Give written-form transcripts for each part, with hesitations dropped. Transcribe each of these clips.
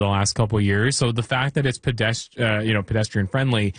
the last couple of years. So the fact that it's pedestrian friendly,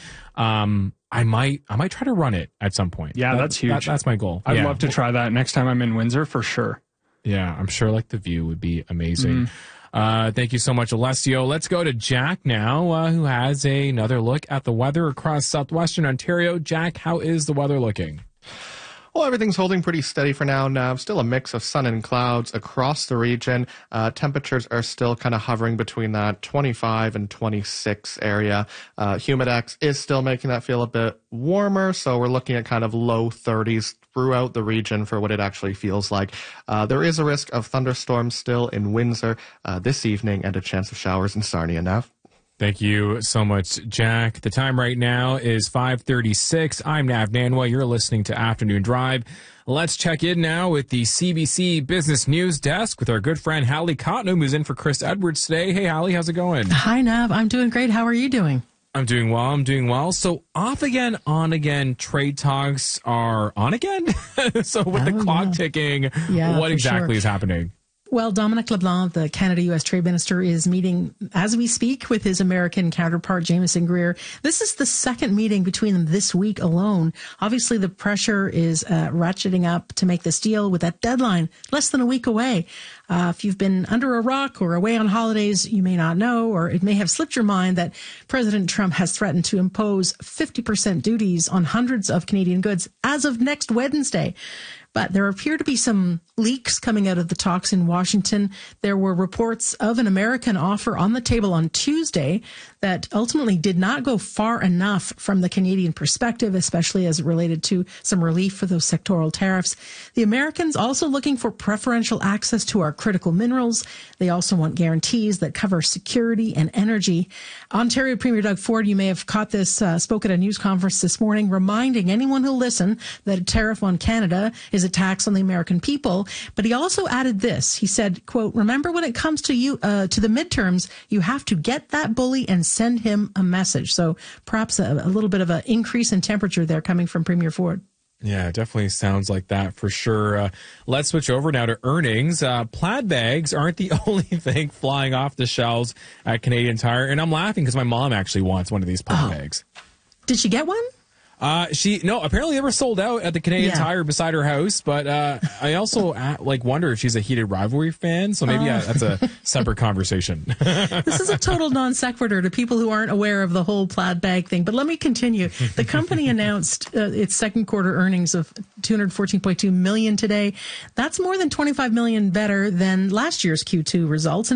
I might try to run it at some point. Yeah, that's huge. That's my goal. I'd love to try that next time I'm in Windsor for sure. Yeah, I'm sure the view would be amazing. Thank you so much, Alessio. Let's go to Jack now, who has another look at the weather across southwestern Ontario. Jack, how is the weather looking? Well, everything's holding pretty steady for now, Nav. Still a mix of sun and clouds across the region. Temperatures are still kind of hovering between that 25 and 26 area. Humidex is still making that feel a bit warmer, so we're looking at kind of low 30s throughout the region for what it actually feels like. There is a risk of thunderstorms still in Windsor this evening and a chance of showers in Sarnia, Nav. Thank you so much, Jack. The time right now is 5:36. I'm Nav Nanwa. You're listening to Afternoon Drive. Let's check in now with the CBC Business News Desk with our good friend Hallie Cotnam, who's in for Chris Edwards today. Hey, Hallie, how's it going? Hi, Nav. I'm doing great. How are you doing? I'm doing well. So off again, on again, trade talks are on again? So with the clock ticking, what exactly is happening? Well, Dominic LeBlanc, the Canada-U.S. Trade Minister, is meeting as we speak with his American counterpart, Jameson Greer. This is the second meeting between them this week alone. Obviously, the pressure is ratcheting up to make this deal with that deadline less than a week away. If you've been under a rock or away on holidays, you may not know, or it may have slipped your mind that President Trump has threatened to impose 50% duties on hundreds of Canadian goods as of next Wednesday. But there appear to be some leaks coming out of the talks in Washington. There were reports of an American offer on the table on Tuesday that ultimately did not go far enough from the Canadian perspective, especially as it related to some relief for those sectoral tariffs. The Americans also looking for preferential access to our critical minerals. They also want guarantees that cover security and energy. Ontario Premier Doug Ford, you may have caught this, spoke at a news conference this morning, reminding anyone who'll listen that a tariff on Canada is a tax on the American people. But he also added this. He said, quote, remember when it comes to you, to the midterms, you have to get that bully and send him a message. So perhaps a little bit of an increase in temperature there coming from Premier Ford. Yeah, it definitely sounds like that for sure. Let's switch over now to earnings. Plaid bags aren't the only thing flying off the shelves at Canadian Tire. And I'm laughing because my mom actually wants one of these plaid bags. Did she get one? Apparently they were sold out at the Canadian Tire beside her house, but I also wonder if she's a heated rivalry fan, so maybe that's a separate conversation. This is a total non sequitur to people who aren't aware of the whole plaid bag thing, but let me continue. The company announced its second quarter earnings of $214.2 million today. That's more than $25 million better than last year's Q2 results, and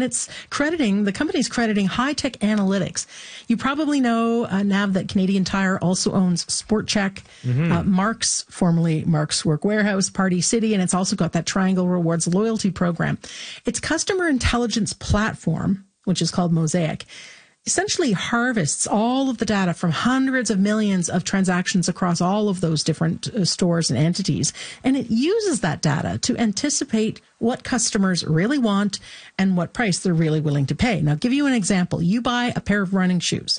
the company's crediting high-tech analytics. You probably know, Nav, that Canadian Tire also owns Sport Check, Mark's, formerly Mark's Work Warehouse, Party City, and it's also got that Triangle Rewards loyalty program. Its customer intelligence platform, which is called Mosaic, essentially harvests all of the data from hundreds of millions of transactions across all of those different stores and entities. And it uses that data to anticipate what customers really want and what price they're really willing to pay. Now, I'll give you an example. You buy a pair of running shoes.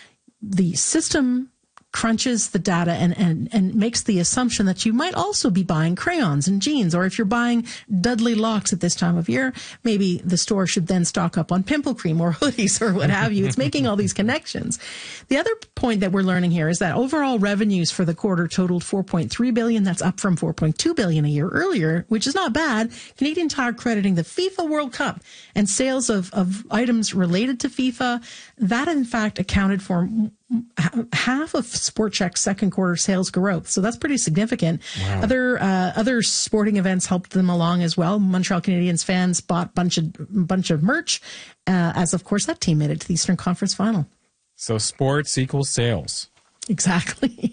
The system crunches the data and makes the assumption that you might also be buying crayons and jeans, or if you're buying Dudley locks at this time of year, maybe the store should then stock up on pimple cream or hoodies or what have you. It's making all these connections. The other point that we're learning here is that overall revenues for the quarter totaled $4.3 billion. That's up from $4.2 billion a year earlier, which is not bad. Canadian Tire crediting the FIFA World Cup and sales of items related to FIFA. That, in fact, accounted for half of Sport Chek's second quarter sales growth. So that's pretty significant. Wow. Other sporting events helped them along as well. Montreal Canadiens fans bought bunch of merch, as of course that team made it to the Eastern Conference Final. So sports equals sales. Exactly.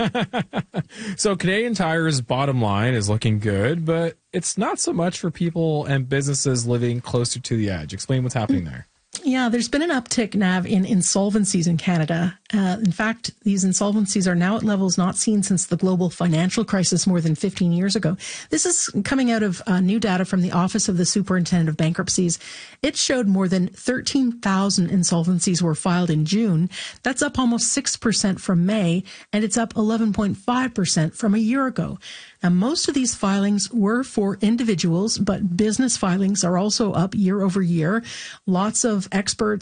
So Canadian Tire's bottom line is looking good, but it's not so much for people and businesses living closer to the edge. Explain what's happening there. Yeah, there's been an uptick, Nav, in insolvencies in Canada. In fact, these insolvencies are now at levels not seen since the global financial crisis more than 15 years ago. This is coming out of new data from the Office of the Superintendent of Bankruptcies. It showed more than 13,000 insolvencies were filed in June. That's up almost 6% from May, and it's up 11.5% from a year ago. Now, most of these filings were for individuals, but business filings are also up year over year. Lots of experts